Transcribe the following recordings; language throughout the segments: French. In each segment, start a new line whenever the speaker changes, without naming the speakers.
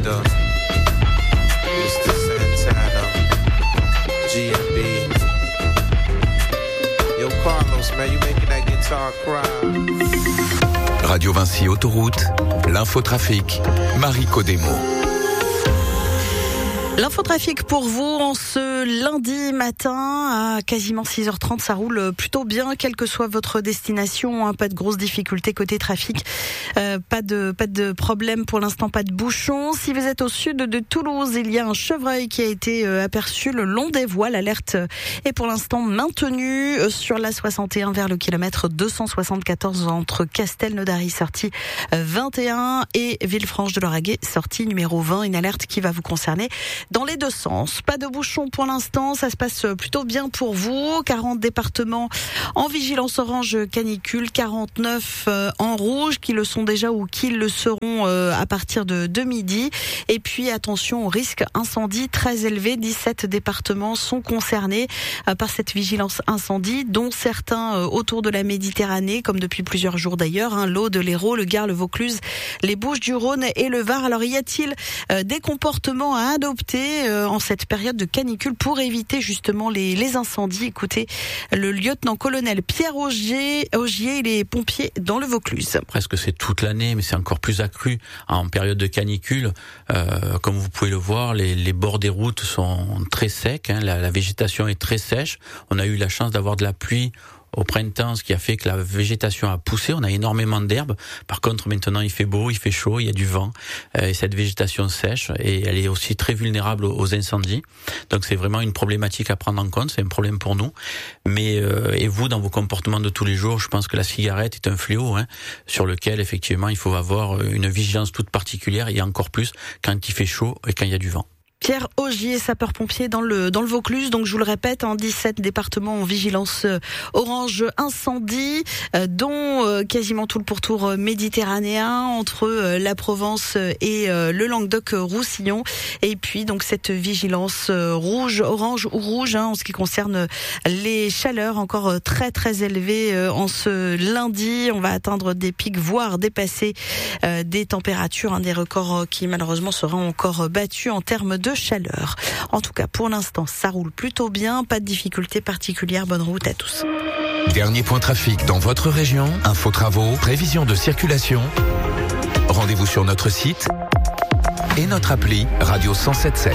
Honda, Mr. Santana, GMB. Yo, Carlos, man, you making that guitar cry.
Radio Vinci Autoroute, l'infotrafic, Marie Codemo.
L'infotrafic pour vous en ce lundi matin à quasiment 6h30, ça roule plutôt bien, quelle que soit votre destination, hein, pas de grosses difficultés côté trafic, pas de problème pour l'instant, pas de bouchons. Si vous êtes au sud de Toulouse, il y a un chevreuil qui a été aperçu le long des voies. L'alerte est pour l'instant maintenue sur la 61 vers le kilomètre 274 entre Castelnaudary sortie 21 et Villefranche de Lauragais sortie numéro 20. Une alerte qui va vous concerner dans les deux sens. Pas de bouchons pour l'instant, ça se passe plutôt bien pour vous. 40 départements en vigilance orange canicule, 49 en rouge qui le sont déjà ou qui le seront à partir de midi. Et puis attention au risque incendie très élevé. 17 départements sont concernés par cette vigilance incendie, dont certains autour de la Méditerranée, comme depuis plusieurs jours d'ailleurs, hein, l'Aude, l'Hérault, le Gard, le Vaucluse, les Bouches-du-Rhône et le Var. Alors y a-t-il des comportements à adopter en cette période de canicule pour éviter justement les incendies? Écoutez, le lieutenant-colonel Pierre Augier, il est pompier dans le Vaucluse.
Presque c'est toute l'année, mais c'est encore plus accru en période de canicule. Comme vous pouvez le voir, les bords des routes sont très secs, hein, la végétation est très sèche. On a eu la chance d'avoir de la pluie au printemps, ce qui a fait que la végétation a poussé, on a énormément d'herbes. Par contre, maintenant, il fait beau, il fait chaud, il y a du vent, et cette végétation sèche, et elle est aussi très vulnérable aux incendies. Donc, c'est vraiment une problématique à prendre en compte, c'est un problème pour nous. Mais, et vous, dans vos comportements de tous les jours, je pense que la cigarette est un fléau, hein, sur lequel, effectivement, il faut avoir une vigilance toute particulière, et encore plus quand il fait chaud et quand il y a du vent.
Pierre Augier, sapeur-pompier dans le Vaucluse. Donc je vous le répète, en 17 départements en vigilance orange incendie, dont quasiment tout le pourtour méditerranéen entre la Provence et le Languedoc-Roussillon. Et puis donc cette vigilance rouge, orange ou rouge, hein, en ce qui concerne les chaleurs encore très très élevées en ce lundi. On va atteindre des pics, voire dépasser des températures, hein, des records qui malheureusement seront encore battus en termes de chaleur. En tout cas, pour l'instant, ça roule plutôt bien, pas de difficultés particulières. Bonne route à tous.
Dernier point trafic dans votre région, info travaux, prévision de circulation. Rendez-vous sur notre site et notre appli Radio 107.7.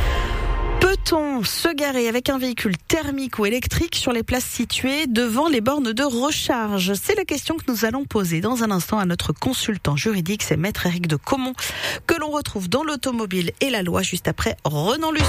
Peut-on se garer avec un véhicule thermique ou électrique sur les places situées devant les bornes de recharge? C'est la question que nous allons poser dans un instant à notre consultant juridique, c'est Maître Éric de Caumont, que l'on retrouve dans l'automobile et la loi juste après Renan Luce.